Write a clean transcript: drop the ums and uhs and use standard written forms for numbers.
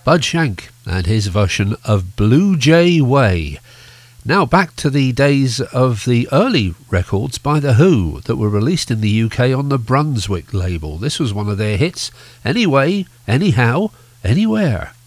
Bud Shank and his version of Blue Jay Way. Now back to the days of the early records by The Who that were released in the UK on the Brunswick label. This was one of their hits, Anyway, Anyhow, Anywhere.